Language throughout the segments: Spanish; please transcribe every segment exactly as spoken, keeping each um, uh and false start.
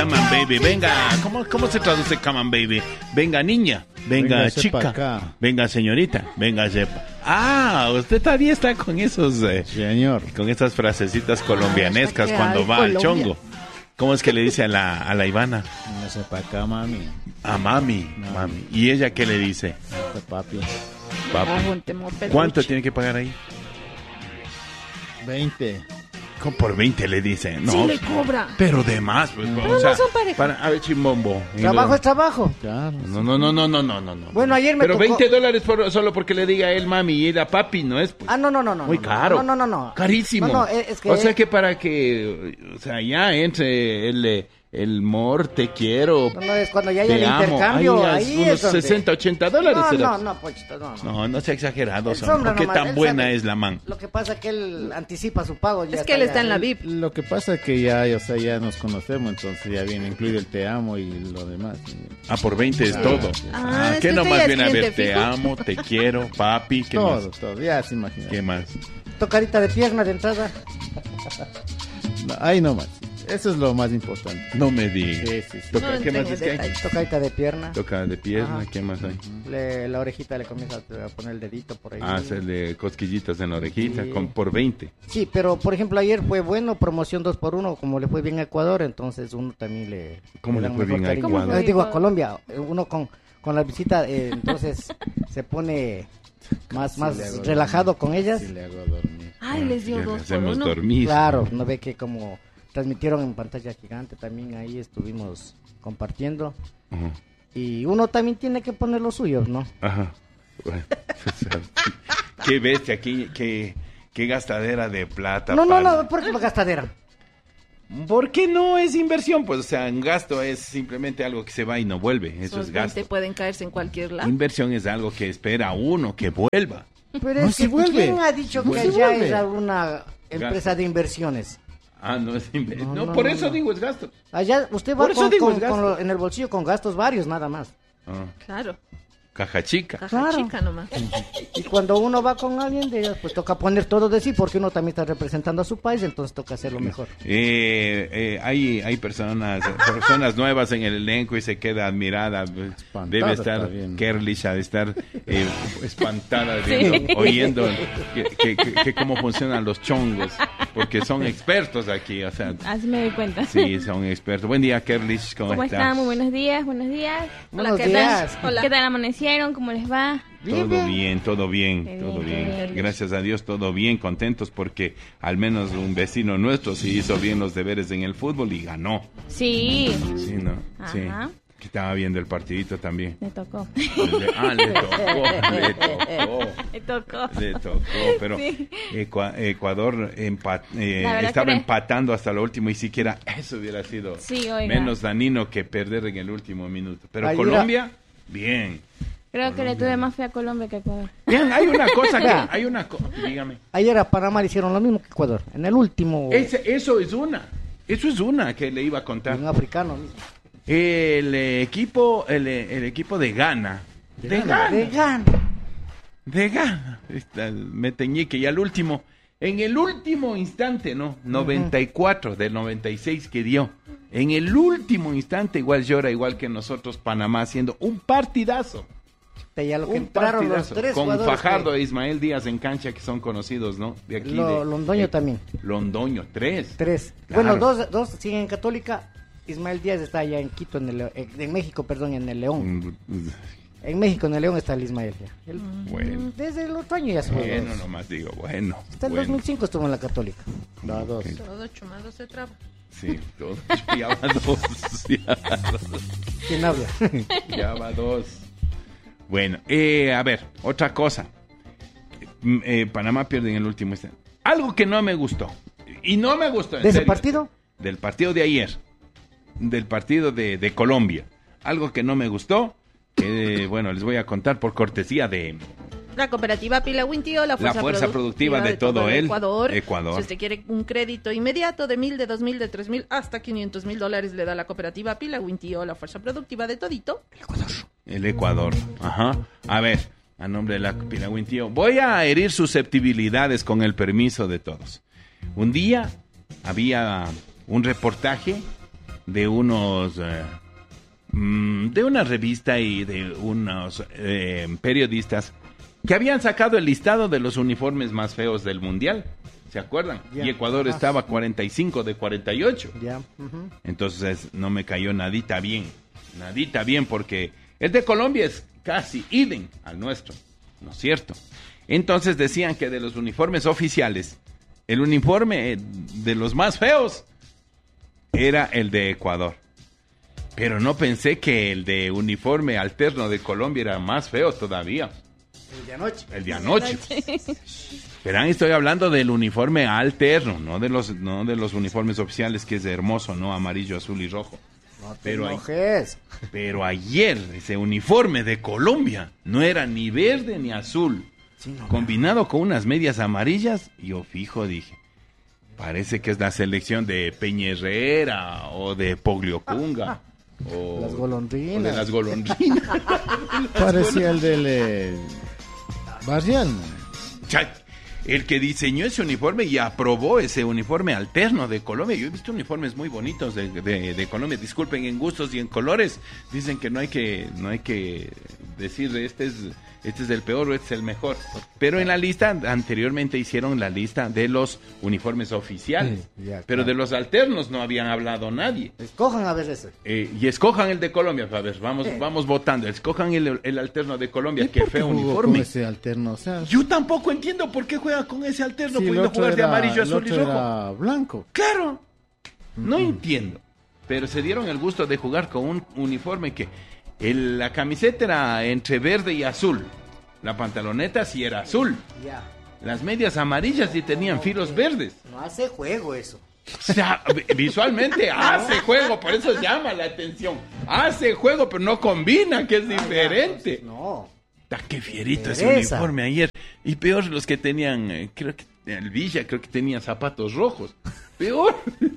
Come on, baby, venga. ¿Cómo, cómo se traduce come on, baby? Venga, niña. Venga, venga chica. Venga, señorita. Venga, sepa. Ah, usted todavía está con esos... Eh, Señor. Con esas frasecitas colombianescas ah, cuando va Colombia. Al chongo. ¿Cómo es que le dice a la, a la Ivana? Venga, sepa acá, mami. A mami, mami. mami. ¿Y ella qué le dice? Papi. Papi. ¿Cuánto tiene que pagar ahí? veinte. ¿Cómo por veinte le dice? No. Sí le cobra. Pero de más, pues. Pero o sea, no son pareja. Para, a ver, chimbombo. Trabajo es trabajo. Claro. No, no, no, no, no, no, no. Bueno, ayer me Pero tocó... veinte dólares por, solo porque le diga a él mami y era papi, ¿no es? Pues. Ah, no, no, no, no. Muy caro. No, no, no, no. Carísimo. No, no, es que... O sea que para que, o sea, ya entre el... El mor, te quiero. No, no, es cuando ya haya el intercambio. Ahí, ahí unos es donde... sesenta, ochenta dólares. No, será. no, no, Pochito, no, no. No, no sea exagerado. Sombra, ¿Qué tan buena sabe, es la man? Lo que pasa es que él anticipa su pago. Ya es que él está ya, en la V I P. Lo que pasa es que ya, o sea, ya nos conocemos, entonces ya viene incluido el te amo y lo demás. Ah, por veinte es ah, todo. Ah, ah, es ¿qué que nomás viene a ver? fijo. Te amo, te quiero, papi. ¿Qué todo, más? todo, ya se imagina. ¿Qué más? Tocarita de pierna de entrada. No, ahí nomás. Eso es lo más importante. No me digas. Sí, sí, sí. Toca, no ¿qué más es que hay? Tocadita de pierna. Toca de pierna, ajá. ¿Qué más hay? Le, la orejita le comienza a poner el dedito por ahí. Ah, hacerle cosquillitas en la orejita, sí. con, por veinte. Sí, pero por ejemplo ayer fue bueno, promoción dos por uno, como le fue bien a Ecuador, entonces uno también le... ¿Cómo le, le fue bien a Ecuador? Ecuador? Digo, a Colombia, uno con, con la visita, eh, entonces se pone... Más, más sí relajado con ellas. Sí le hago dormir. Ay, les dio dos por hacemos uno. dormir. Claro, no ve que como transmitieron en pantalla gigante, también ahí estuvimos compartiendo. Uh-huh. Y uno también tiene que poner lo suyo, ¿no? Ajá. Bueno, qué bestia, qué, qué, qué gastadera de plata. No, no, no, ¿por qué gastadera? ¿Por qué no es inversión? Pues, o sea, un gasto es simplemente algo que se va y no vuelve. Eso Esos es gasto. veinte pueden caerse en cualquier lado. Inversión es algo que espera uno que vuelva. Pero no es que vuelve. ¿quién ha dicho bueno, que allá es una empresa gasto. De inversiones? Ah, no es inversión. No, no, no, por no, eso no. digo es gasto. Allá usted va con, con, con lo, en el bolsillo con gastos varios nada más. Ah. Claro. Caja chica. Caja claro. chica nomás. Y cuando uno va con alguien de ellas, pues toca poner todo de sí, porque uno también está representando a su país, entonces toca hacerlo mejor. Eh, eh, hay hay personas personas nuevas en el elenco y se queda admirada. Espantada, debe estar Kerlish, ha de estar eh, espantada viendo, sí. oyendo que, que, que, que cómo funcionan los chongos, porque son expertos aquí, o sea. Así me doy cuenta. Sí, son expertos. Buen día, Kerlish, ¿cómo, ¿Cómo estás? están? Muy buenos días, buenos días. Buenos Hola, ¿qué días. tal? Hola. ¿Qué tal amanecieron? ¿Cómo les va? Todo bien, bien todo bien, bien todo bien. bien. Gracias a Dios, todo bien, contentos porque al menos un vecino nuestro sí hizo bien los deberes en el fútbol y ganó. Sí. Sí, ¿no? Ajá. Sí. Que estaba viendo el partidito también. Le tocó. Le, ah, le tocó, le tocó. Le tocó. Le tocó, pero sí. Ecua- Ecuador empat, eh, estaba que empatando hasta lo último y siquiera eso hubiera sido sí, menos dañino que perder en el último minuto. Pero Ayuda. Colombia, bien. Creo que le tuve más fe a Colombia que a Ecuador. Bien, hay una cosa que, hay una cosa, dígame. Ayer a Panamá le hicieron lo mismo que Ecuador, en el último. Ese, eso es una, eso es una que le iba a contar. Un africano. El eh, equipo, el, el equipo de Ghana. De, de Ghana. Ghana. De Ghana. De Ghana. Esta, me teñí que ya el último, en el último instante, ¿no? noventa y cuatro del noventa y seis que dio. En el último instante igual llora, igual que nosotros, Panamá, haciendo un partidazo. Ya lo que un entraron partidazo. los tres con jugadores Fajardo que... e Ismael Díaz en cancha, que son conocidos, ¿no? De aquí. Lo, de, Londoño de, también. Londoño, tres. Tres. Claro. Bueno, dos, dos siguen en Católica. Ismael Díaz está allá en Quito, en, el, en México, perdón, en el León. En México, en el León está el Ismael. El, bueno. Desde el otro año ya se fue. Bueno, nomás digo, bueno. Hasta el bueno. dos mil cinco estuvo en la Católica. Da dos. Okay. Todo chumado se traba. Sí, todo. Ya va dos. Ya va dos. ¿Quién habla? Ya va dos. Bueno, eh, a ver, otra cosa. Eh, Panamá pierde en el último instante. Algo que no me gustó. Y no me gustó. ¿De ese serio, partido? Del partido de ayer. Del partido de, de Colombia. Algo que no me gustó. Que, bueno, les voy a contar por cortesía de... La cooperativa Pila Wintío, la fuerza, la fuerza productiva, productiva de, de todo, todo el Ecuador. Ecuador. Si usted quiere un crédito inmediato de mil, de dos mil, de tres mil, hasta quinientos mil dólares le da la cooperativa Pila Wintío, la fuerza productiva de todito. El Ecuador. El Ecuador. Ajá. A ver, a nombre de la Pila Wintío, voy a herir susceptibilidades con el permiso de todos. Un día había un reportaje de unos eh, de una revista y de unos eh, periodistas que habían sacado el listado de los uniformes más feos del mundial. ¿Se acuerdan? Yeah. Y Ecuador Ajá. estaba cuarenta y cinco de cuarenta y ocho. Yeah. Uh-huh. Entonces no me cayó nadita bien. Nadita bien porque el de Colombia es casi idem al nuestro. ¿No es cierto? Entonces decían que de los uniformes oficiales, el uniforme de los más feos era el de Ecuador. Pero no pensé que el de uniforme alterno de Colombia era más feo todavía. El de anoche. El de anoche. Verán, estoy hablando del uniforme alterno, no de los no de los uniformes oficiales, que es hermoso, ¿no? Amarillo, azul y rojo. No te pero, enojes. A, pero ayer ese uniforme de Colombia no era ni verde ni azul. Sí, no, combinado no. con unas medias amarillas, yo fijo dije, parece que es la selección de Peña Herrera o de Pogliocunga. O, las golondrinas. O de las golondrinas. Parecía el del eh, Barrial. El que diseñó ese uniforme y aprobó ese uniforme alterno de Colombia. Yo he visto uniformes muy bonitos de, de, de Colombia. Disculpen, en gustos y en colores. Dicen que no hay que no hay que decir este es este es el peor o este es el mejor. Pero en la lista, anteriormente hicieron la lista de los uniformes oficiales. Sí, ya, pero claro. de los alternos no habían hablado nadie. Escojan a ver ese. Eh, y escojan el de Colombia, a ver, vamos, eh. vamos votando. Escojan el, el alterno de Colombia, qué feo uniforme. Con ese alterno, o sea, yo tampoco entiendo por qué juega con ese alterno, sí, pudiendo jugar era, de amarillo, azul y rojo. Era blanco. Claro, no mm-hmm. entiendo. Pero se dieron el gusto de jugar con un uniforme que el, la camiseta era entre verde y azul. La pantaloneta sí era azul. Yeah. Las medias amarillas sí tenían no, filos verdes. No hace juego eso. O sea, visualmente hace juego, por eso llama la atención. Hace juego, pero no combina, que es diferente. Ah, ya, pues, no. Ah, qué fierito ese uniforme ayer. Y peor los que tenían, eh, creo que el Villa, creo que tenía zapatos rojos. Peor.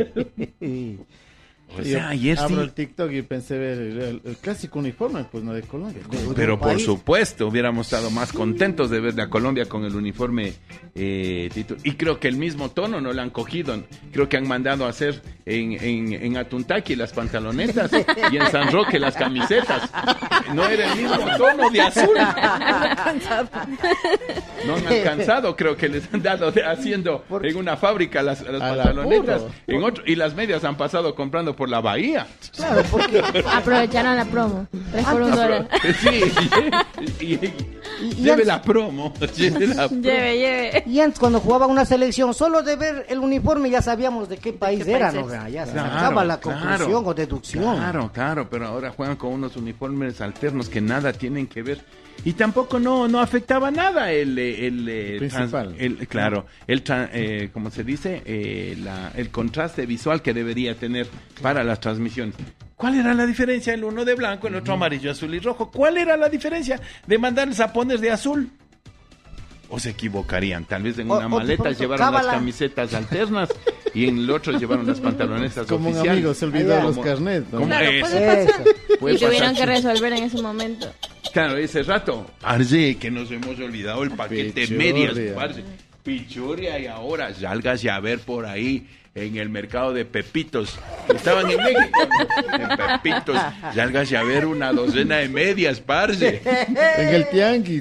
O sea, yo ayer abro sí. el TikTok y pensé ver el, el, el clásico uniforme, pues no de Colombia. Pero, pero por supuesto, hubiéramos estado más contentos de ver a Colombia con el uniforme eh, título. Y creo que el mismo tono no lo han cogido. Creo que han mandado a hacer en, en, en Atuntaqui las pantalonetas y en San Roque las camisetas. No era el mismo tono de azul. No han alcanzado, creo que les han dado de, haciendo en una fábrica las, las pantalonetas. En otro, y las medias han pasado comprando por la Bahía. Claro, porque aprovecharon la promo. tres por un dólar. Sí, y, y, y, y lleve la promo. Lleve la promo. Lleve, lleve. Y antes, cuando jugaba una selección, solo de ver el uniforme ya sabíamos de qué país ¿De qué era, ¿no? Ya se claro, sacaba la conclusión claro, o deducción. Claro, claro, pero ahora juegan con unos uniformes alternos que nada tienen que ver. Y tampoco no no afectaba nada el el, el principal, trans, el, claro, el eh, como se dice, eh, la, el contraste visual que debería tener para las transmisiones. ¿Cuál era la diferencia? El uno de blanco, el otro amarillo, azul y rojo. ¿Cuál era la diferencia de mandarles a poner de azul? ¿O se equivocarían? Tal vez en una o, maleta o llevaron cábala. las camisetas alternas y en el otro llevaron las pantalonetas como oficiales. Un amigo se olvidó de los carnets, ¿no? Claro, eso. puede pasar. Puede y tuvieron pasar. que resolver en ese momento. Claro, ese rato, parce, que nos hemos olvidado el paquete de medias, parce. Pichuria, y ahora salgas a ver por ahí en el mercado de Pepitos. Estaban en México, en Pepitos. Salgas a ver una docena de medias, parce. En el tianguis.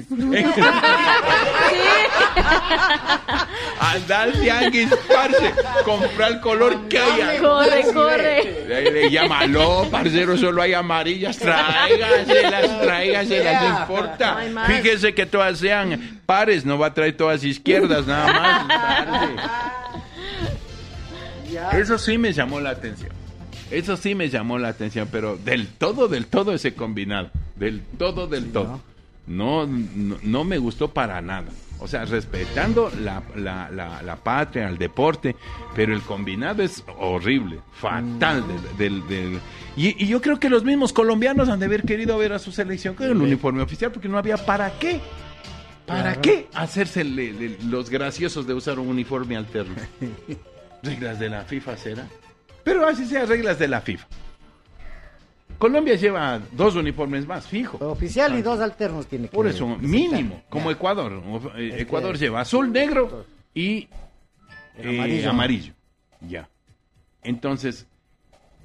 Anda al tianguis, parce. Comprar el color que haya. Corre, corre. Le, le llámalo, parcero, solo hay amarillas. Tráigaselas, tráigaselas, no importa. No Fíjese que todas sean pares, no va a traer todas izquierdas, nada más. Parce. Eso sí me llamó la atención. Eso sí me llamó la atención, pero del todo, del todo ese combinado. Del todo, del sí, todo. No, no, no me gustó para nada. O sea, respetando la, la, la, la patria, el deporte, pero el combinado es horrible, fatal. Mm. Del, del, del... Y, y yo creo que los mismos colombianos han de haber querido ver a su selección con el uniforme oficial, porque no había para qué. ¿Para claro. qué hacerse le, le, los graciosos de usar un uniforme alterno? Reglas de la FIFA será. Pero así sea, reglas de la FIFA. Colombia lleva dos uniformes más, fijo. Oficial y dos alternos tiene que Por eso, presentar. Mínimo, como ya. Ecuador. Este... Ecuador lleva azul, negro y eh, amarillo. amarillo. Ya. Entonces,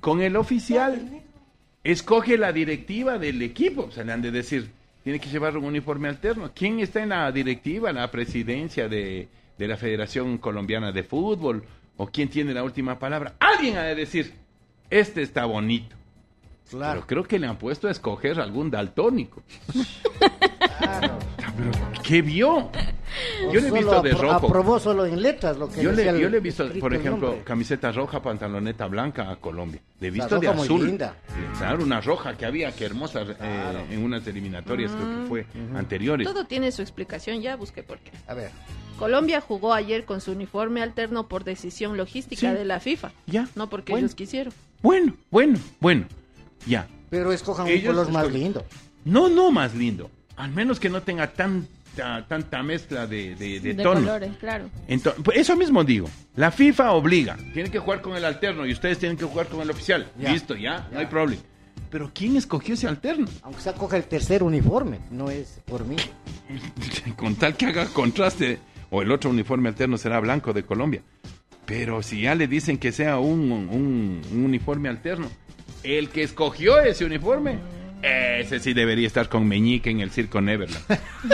con el oficial escoge la directiva del equipo. O sea, le han de decir, tiene que llevar un uniforme alterno. ¿Quién está en la directiva, la presidencia de, de la Federación Colombiana de Fútbol? ¿O quién tiene la última palabra? Alguien ha de decir, este está bonito. Claro. Pero creo que le han puesto a escoger algún daltónico. Claro. Pero, ¿qué vio? Yo le he visto de rojo. Aprobó solo en letras lo que yo le, yo le he visto, por ejemplo, nombre. Camiseta roja, pantaloneta blanca a Colombia. Le he visto de azul. Muy linda. Claro, una roja que había, que hermosa, claro. eh, en unas eliminatorias mm, creo que fue uh-huh. anteriores. Todo tiene su explicación, ya busqué por qué. A ver. Colombia jugó ayer con su uniforme alterno por decisión logística sí. de la FIFA. Ya. No porque bueno. ellos quisieron. Bueno, bueno, bueno. Ya. Pero escojan ellos un color más escogen... lindo. No, no más lindo. Al menos que no tenga tanta, tanta mezcla de, de, de, de tonos. colores, claro. Entonces, pues eso mismo digo. La FIFA obliga. Tienen que jugar con el alterno y ustedes tienen que jugar con el oficial. Ya. Listo, ya, ya, no hay problema. Pero ¿quién escogió ese alterno? Aunque se coja el tercer uniforme, no es por mí. Con tal que haga contraste, o el otro uniforme alterno será blanco de Colombia. Pero si ya le dicen que sea un, un, un uniforme alterno, el que escogió ese uniforme, ese sí debería estar con Meñique en el circo Neverland.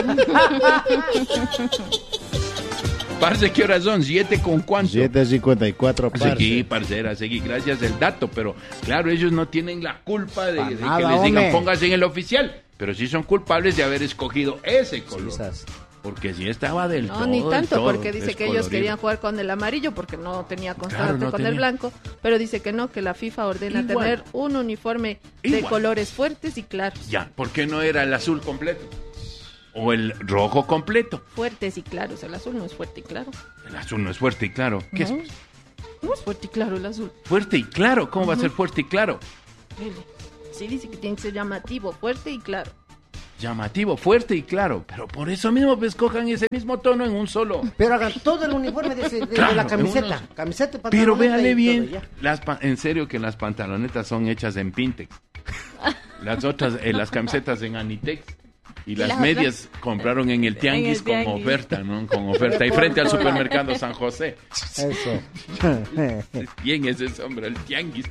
Parce, ¿qué horas son? ¿Siete con cuánto? siete cincuenta y cuatro, parce. Seguí, parcera, seguí. Gracias del dato, pero claro, ellos no tienen la culpa de, de nada, que les digan hombre. póngase en el oficial, pero sí son culpables de haber escogido ese color. Quizás. Porque sí estaba del no, todo. No, ni tanto, todo, porque dice que ellos querían jugar con el amarillo porque no tenía contraste claro, no con tenía. el blanco, pero dice que no, que la FIFA ordena Igual. tener un uniforme Igual. de colores fuertes y claros. Ya, ¿por qué no era el azul completo? O el rojo completo. Fuertes y claros, el azul no es fuerte y claro. El azul no es fuerte y claro. ¿Qué no, es? No es fuerte y claro el azul. Fuerte y claro, ¿cómo uh-huh. va a ser fuerte y claro? Sí, dice que tiene que ser llamativo, fuerte y claro. Llamativo, fuerte y claro, pero por eso mismo pues escojan ese mismo tono en un solo. Pero hagan todo el uniforme de, ese, de, claro, de la camiseta, unos... camiseta, pero véale bien, las pa... en serio que las pantalonetas son hechas en Pintex, las otras, eh, las camisetas en Anitex y las la medias otra... compraron en el tianguis, en el tianguis. Con oferta, ¿no? Con oferta y frente al supermercado San José. Eso. Bien ese hombre, el tianguis.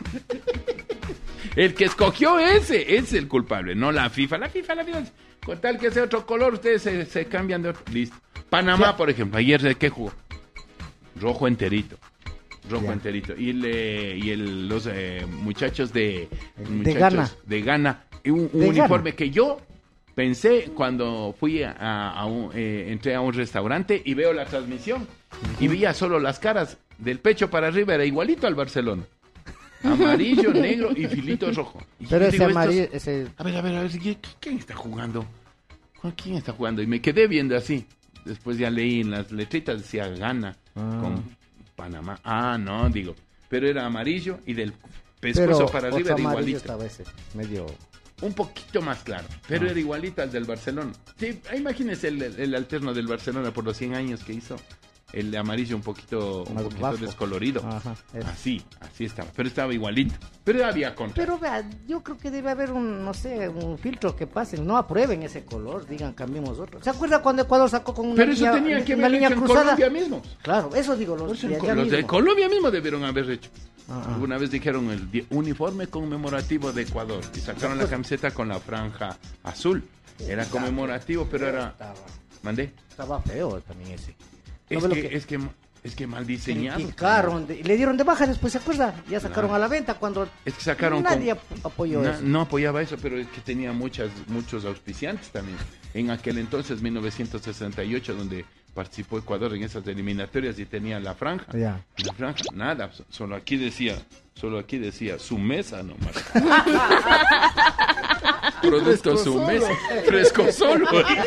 El que escogió ese es el culpable, no la FIFA. La FIFA, la FIFA, con tal que sea otro color, ustedes se, se cambian de otro. Listo. Panamá, por ejemplo, ayer ¿de qué jugó? Rojo enterito. Rojo yeah. enterito. Y, le, y el, los eh, muchachos de, de muchachos Ghana. De Ghana. Un, un de uniforme Ghana. Que yo pensé cuando fui a, a un, eh, entré a un restaurante y veo la transmisión. Uh-huh. Y veía solo las caras del pecho para arriba, era igualito al Barcelona. Amarillo, negro y filito rojo. Y pero ese digo, amarillo, estos... ese... A ver, a ver, a ver, ¿quién está jugando? ¿Quién está jugando? Y me quedé viendo así. Después ya leí en las letritas, decía Ghana ah. con Panamá. Ah, no, digo. Pero era amarillo y del pescuezo pero para arriba era igualito. Estaba ese, medio... Un poquito más claro, pero ah. era igualito al del Barcelona. Sí, imagínese el, el alterno del Barcelona por los cien años que hizo. El de amarillo un poquito, un poquito descolorido. Ajá, así, así estaba. Pero estaba igualito. Pero había contra. Pero vea, yo creo que debe haber un, no sé, un filtro que pasen. No aprueben ese color, digan, cambiemos otro. ¿Se acuerda cuando Ecuador sacó con una Pero línea, eso tenía que una haber línea hecho cruzada? En Colombia mismo. Claro, eso digo, los, pues de, allá los mismo. de Colombia mismo debieron haber hecho. Ajá. Alguna vez dijeron el di- uniforme conmemorativo de Ecuador y sacaron la camiseta con la franja azul. Era conmemorativo, pero era... Estaba, ¿Mandé? Estaba feo también ese. Es ¿No que, que... es que... Es que mal diseñado. Criticaron, de, le dieron de baja después, ¿se acuerda? Ya sacaron claro. a la venta cuando es que sacaron nadie con, apoyó na, eso. No apoyaba eso, pero es que tenía muchas, muchos auspiciantes también. En aquel entonces, mil novecientos sesenta y ocho, donde participó Ecuador en esas eliminatorias y tenía la franja. Yeah. La franja, nada, solo aquí decía, solo aquí decía, su mesa nomás. Producto su solo. Mesa, fresco solo.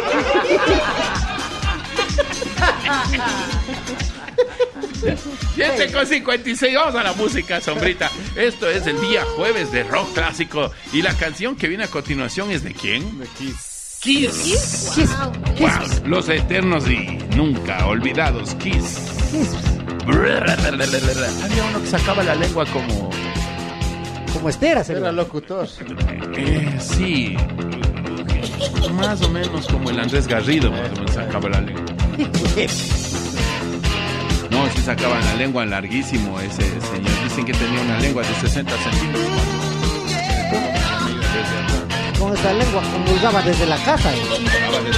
siete con cincuenta y seis, vamos a la música, sombrita. Esto es el día jueves de rock clásico. Y la canción que viene a continuación es ¿de quién? De Kiss. Kiss. Kiss. Kiss. Wow. Wow. Los eternos y nunca olvidados Kiss. Kiss. Había uno que sacaba la lengua como... Como Estera, se era locutor. Eh, sí. Más o menos como el Andrés Garrido, más o menos sacaba la lengua. No, sí sacaba la lengua larguísimo ese señor. Dicen que tenía una lengua de sesenta centímetros. Con esa lengua comulgaba desde la casa. ¿eh?